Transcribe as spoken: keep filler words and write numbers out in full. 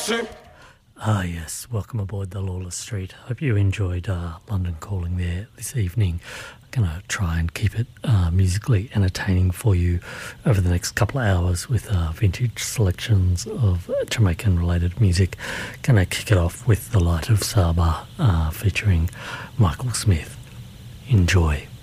Street. Ah, yes. Welcome aboard the Lawless Street. Hope you enjoyed uh, London Calling there this evening. I'm going to try and keep it uh, musically entertaining for you over the next couple of hours with uh, vintage selections of Jamaican-related music. Going to kick it off with The Light of Saba uh, featuring Michael Smith. Enjoy.